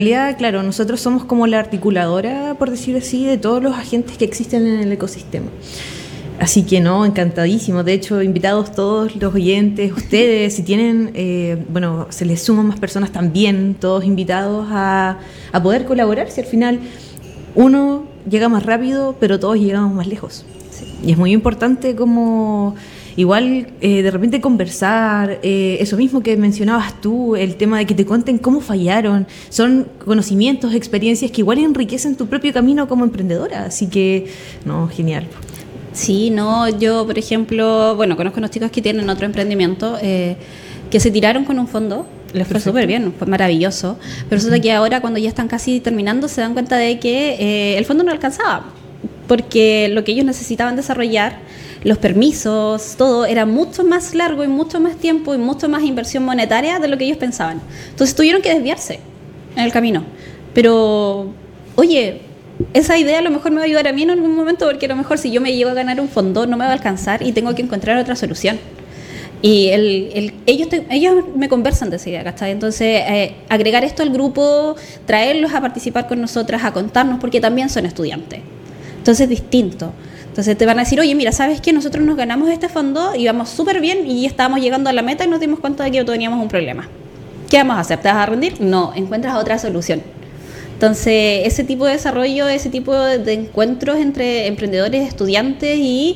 realidad, claro, nosotros somos como la articuladora, por decir así, de todos los agentes que existen en el ecosistema. Así que no, encantadísimo. De hecho, invitados todos los oyentes, ustedes, si tienen, bueno, se les suman más personas también, todos invitados a poder colaborar, si al final uno llega más rápido, pero todos llegamos más lejos. Sí. Y es muy importante como igual de repente conversar, eso mismo que mencionabas tú, el tema de que te cuenten cómo fallaron, son conocimientos, experiencias que igual enriquecen tu propio camino como emprendedora. Así que, no, genial. Sí, no, yo por ejemplo, bueno, conozco unos chicos que tienen otro emprendimiento que se tiraron con un fondo, les fue súper bien, fue maravilloso, pero resulta que ahora cuando ya están casi terminando se dan cuenta de que el fondo no alcanzaba, porque lo que ellos necesitaban desarrollar, los permisos, todo, era mucho más largo y mucho más tiempo y mucho más inversión monetaria de lo que ellos pensaban. Entonces tuvieron que desviarse en el camino, pero, oye, esa idea a lo mejor me va a ayudar a mí en algún momento, porque a lo mejor si yo me llego a ganar un fondo no me va a alcanzar y tengo que encontrar otra solución. Y ellos me conversan de esa idea, ¿cachai? Entonces, agregar esto al grupo, traerlos a participar con nosotras, a contarnos, porque también son estudiantes. Entonces, es distinto. Entonces, te van a decir, oye, mira, ¿sabes qué? Nosotros nos ganamos este fondo y íbamos súper bien y ya estábamos llegando a la meta y nos dimos cuenta de que teníamos un problema. ¿Qué vamos a hacer? ¿Te vas a rendir? No, encuentras otra solución. Entonces, ese tipo de desarrollo, ese tipo de encuentros entre emprendedores, estudiantes y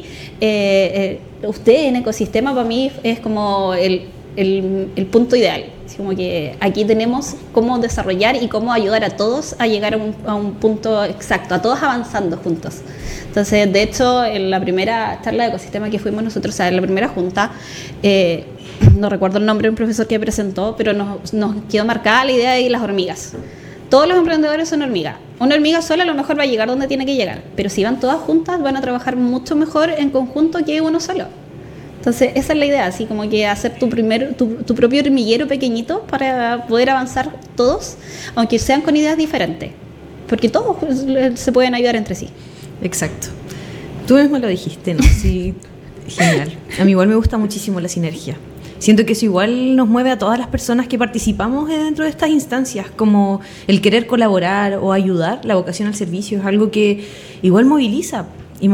usted en ecosistema, para mí es como el punto ideal. Así como que aquí tenemos cómo desarrollar y cómo ayudar a todos a llegar a un punto exacto, a todos avanzando juntos. Entonces, de hecho, en la primera charla de ecosistema que fuimos nosotros, o sea, en la primera junta, no recuerdo el nombre de un profesor que presentó, pero nos quedó marcada la idea de las hormigas. Todos los emprendedores son hormigas. Una hormiga sola a lo mejor va a llegar donde tiene que llegar, pero si van todas juntas van a trabajar mucho mejor en conjunto que uno solo. Entonces esa es la idea, así como que hacer tu propio hormiguero pequeñito para poder avanzar todos, aunque sean con ideas diferentes, porque todos se pueden ayudar entre sí. Exacto. Tú mismo lo dijiste, ¿no? Sí, genial. A mí igual me gusta muchísimo la sinergia. Siento que eso igual nos mueve a todas las personas que participamos dentro de estas instancias, como el querer colaborar o ayudar. La vocación al servicio es algo que igual moviliza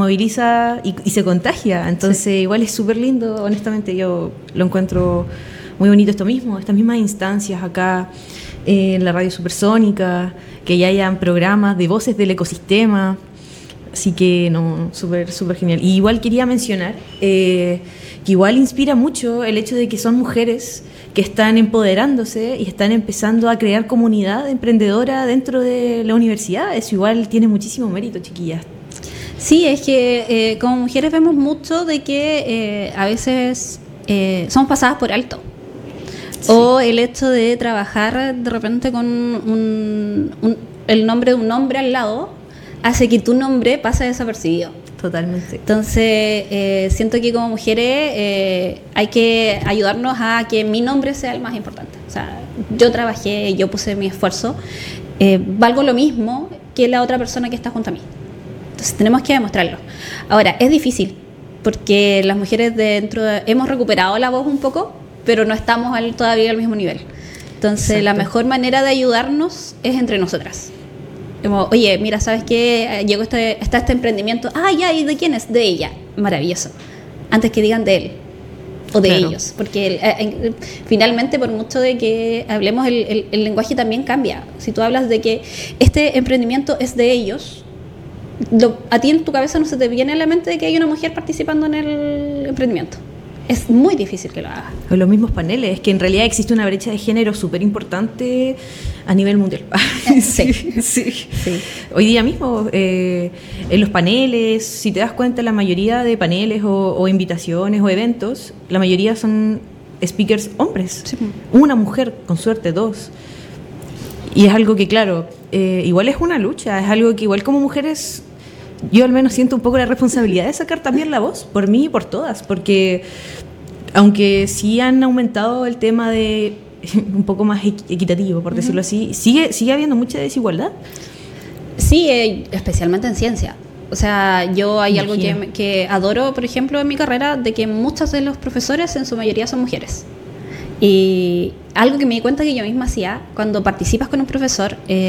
y se contagia. Entonces, sí, igual es súper lindo. Honestamente, yo lo encuentro muy bonito esto mismo, estas mismas instancias acá en la Radio Supersónica, que ya hayan programas de voces del ecosistema. Así que, no, súper, súper genial. Y igual quería mencionar que igual inspira mucho el hecho de que son mujeres que están empoderándose y están empezando a crear comunidad emprendedora dentro de la universidad. Eso igual tiene muchísimo mérito, chiquillas. Sí, es que como mujeres vemos mucho de que a veces somos pasadas por alto. Sí. O el hecho de trabajar de repente con el nombre de un hombre al lado hace que tu nombre pase desapercibido. Totalmente. Entonces, siento que como mujeres hay que ayudarnos a que mi nombre sea el más importante. O sea, yo trabajé, yo puse mi esfuerzo, valgo lo mismo que la otra persona que está junto a mí. Entonces, tenemos que demostrarlo. Ahora, es difícil, porque las mujeres hemos recuperado la voz un poco, pero no estamos todavía al mismo nivel. Entonces, exacto, la mejor manera de ayudarnos es entre nosotras. Como, oye, mira, ¿sabes qué? Llegó está este emprendimiento. Ah, ya, ¿y de quién es? De ella. Maravilloso. Antes que digan de él o de claro, ellos. Porque finalmente, por mucho de que hablemos, el lenguaje también cambia. Si tú hablas de que este emprendimiento es de ellos, a ti en tu cabeza no se te viene a la mente de que hay una mujer participando en el emprendimiento. Es muy difícil que lo haga. O los mismos paneles, que en realidad existe una brecha de género súper importante a nivel mundial. Sí. Hoy día mismo, en los paneles, si te das cuenta, la mayoría de paneles o invitaciones o eventos, la mayoría son speakers hombres. Sí. Una mujer, con suerte, dos. Y es algo que, claro, igual es una lucha, es algo que igual como mujeres... Yo al menos siento un poco la responsabilidad de sacar también la voz, por mí y por todas, porque aunque sí han aumentado el tema de un poco más equitativo, por decirlo así, sigue habiendo mucha desigualdad. Sí, especialmente en ciencia. O sea, yo hay algo que adoro, por ejemplo, en mi carrera, de que muchos de los profesores en su mayoría son mujeres. Y algo que me di cuenta que yo misma hacía, cuando participas con un profesor...